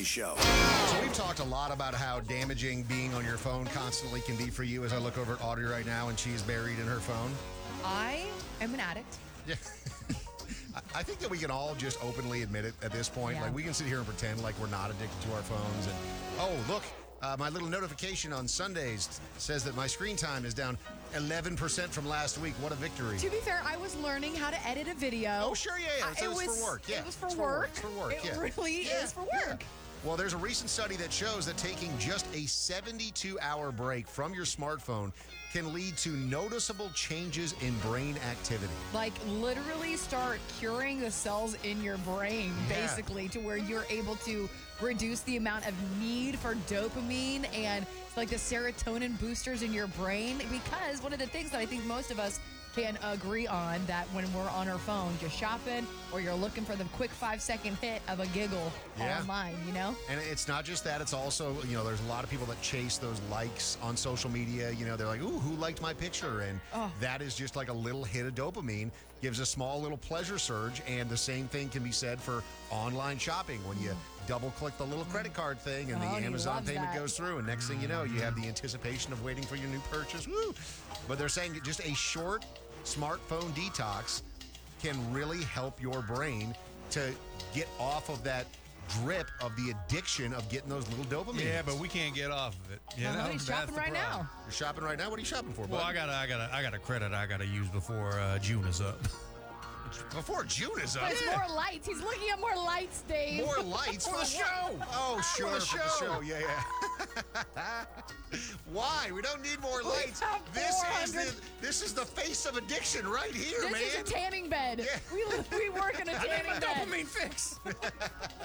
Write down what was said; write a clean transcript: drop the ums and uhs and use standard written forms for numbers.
Show. So we've talked a lot about how damaging being on your phone constantly can be for you. As I look over at Audrey right now, and she's buried in her phone. I am an addict. Yeah. I think that we can all just openly admit it at this point. Yeah. Like, we can sit here and pretend like we're not addicted to our phones. And, oh, look, my little notification on Sundays says that my screen time is down 11% from last week. What a victory. To be fair, I was learning how to edit a video. Oh, sure, yeah. It was for work. Yeah. It was for work. It's for work, It yeah. really is for work. Well, there's a recent study that shows that taking just a 72-hour break from your smartphone can lead to noticeable changes in brain activity. Like, literally start curing the cells in your brain, basically, to where you're able to reduce the amount of need for dopamine and like the serotonin boosters in your brain. Because one of the things that I think most of us can agree on, that when we're on our phone just shopping, or you're looking for the quick 5-second hit of a giggle online, you know? And it's not just that, it's also, there's a lot of people that chase those likes on social media. They're like, ooh, who liked my picture? And that is just like a little hit of dopamine, gives a small little pleasure surge. And the same thing can be said for online shopping when you double click the little credit card thing and the Amazon payment goes through, and next thing you know, you have the anticipation of waiting for your new purchase. Woo! But they're saying that just a short smartphone detox can really help your brain to get off of that drip of the addiction of getting those little dopamine. Yeah, but we can't get off of it. He's shopping right now. You're shopping right now? What are you shopping for, bud? Well, I got a credit I got to use before June is up. Before June is up. But it's more lights. He's looking at more lights, Dave. More lights for the show. Oh, sure, for the show. Yeah. Why? We don't need more lights. This is the face of addiction right here, man. This is a tanning bed. Yeah. We work in a tanning bed. Dopamine fix.